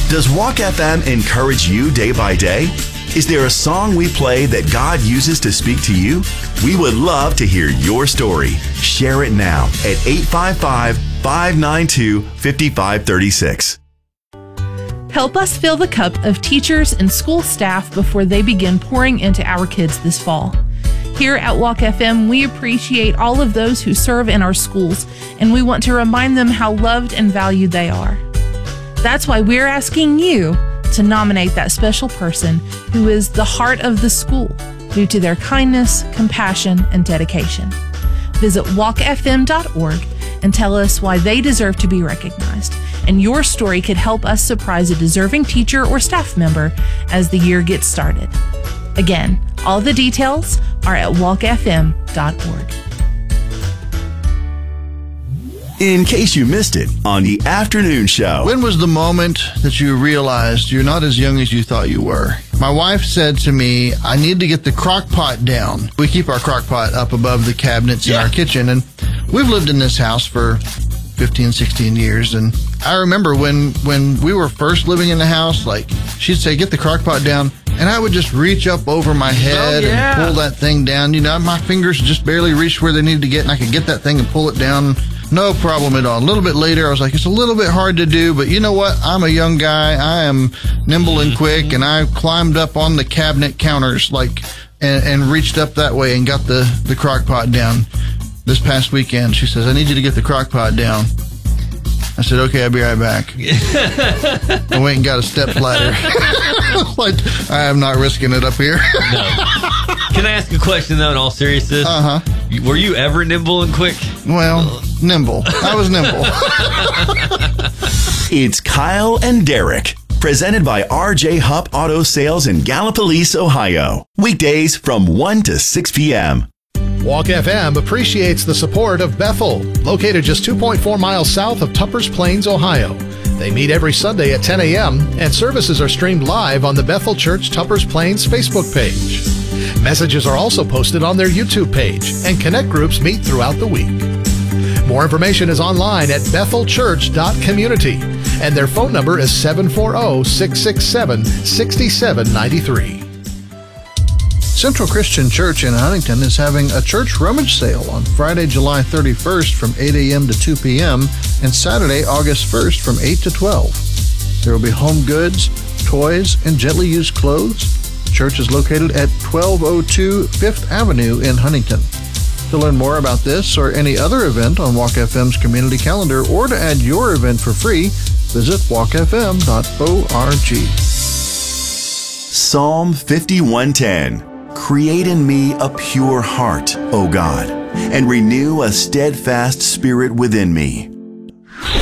Does Walk FM encourage you day by day? Is there a song we play that God uses to speak to you? We would love to hear your story. Share it now at 855-592-5536. Help us fill the cup of teachers and school staff before they begin pouring into our kids this fall. Here at Walk FM, we appreciate all of those who serve in our schools, and we want to remind them how loved and valued they are. That's why we're asking you to nominate that special person who is the heart of the school due to their kindness, compassion, and dedication. Visit walkfm.org and tell us why they deserve to be recognized. And your story could help us surprise a deserving teacher or staff member as the year gets started. Again, all the details are at walkfm.org. In case you missed it on the afternoon show. When was the moment that you realized you're not as young as you thought you were? My wife said to me, I need to get the crock pot down. We keep our crock pot up above the cabinets in our kitchen, and we've lived in this house for 15, 16 years, and I remember when we were first living in the house, like, she'd say, get the crock pot down, and I would just reach up over my head and pull that thing down. You know, my fingers just barely reached where they needed to get, and I could get that thing and pull it down. No problem at all. A little bit later, I was like, it's a little bit hard to do, but you know what? I'm a young guy. I am nimble and quick, and I climbed up on the cabinet counters, and reached up that way and got the crock pot down. This past weekend, she says, I need you to get the crock pot down. I said, okay, I'll be right back. I went and got a step ladder. Like, I am not risking it up here. No. Can I ask a question, though, in all seriousness? Uh-huh. Were you ever nimble and quick? Well, nimble. I was nimble. It's Kyle and Derek, presented by RJ Hupp Auto Sales in Gallipolis, Ohio. Weekdays from 1 to 6 p.m. Walk FM appreciates the support of Bethel, located just 2.4 miles south of Tuppers Plains, Ohio. They meet every Sunday at 10 a.m., and services are streamed live on the Bethel Church Tuppers Plains Facebook page. Messages are also posted on their YouTube page, and connect groups meet throughout the week. More information is online at bethelchurch.community, and their phone number is 740-667-6793. Central Christian Church in Huntington is having a church rummage sale on Friday, July 31st from 8 a.m. to 2 p.m. and Saturday, August 1st from 8 to 12. There will be home goods, toys, and gently used clothes. The church is located at 1202 5th Avenue in Huntington. To learn more about this or any other event on Walk FM's community calendar or to add your event for free, visit walkfm.org. Psalm 51:10. Create in me a pure heart, O God, and renew a steadfast spirit within me.